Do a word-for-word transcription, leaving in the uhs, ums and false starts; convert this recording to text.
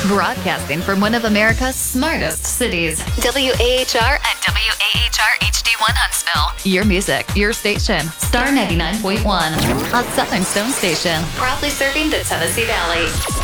Broadcasting from one of America's smartest cities. W A H R at W A H R H D one Huntsville. Your music, your station. Star ninety-nine point one. A Southern Stone Station. Proudly serving the Tennessee Valley.